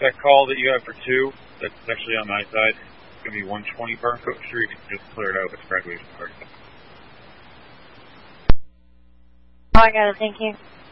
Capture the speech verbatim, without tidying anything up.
That call that you have for two, that's actually on my side. It's going to be one twenty Barncoat Street. You can just clear it out with graduation party. Oh, I got it. Thank you.